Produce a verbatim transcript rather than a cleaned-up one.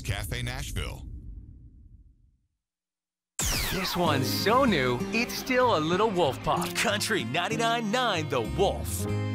Cafe Nashville. This one's so new, it's still a little wolf pop. Country ninety-nine point nine The Wolf.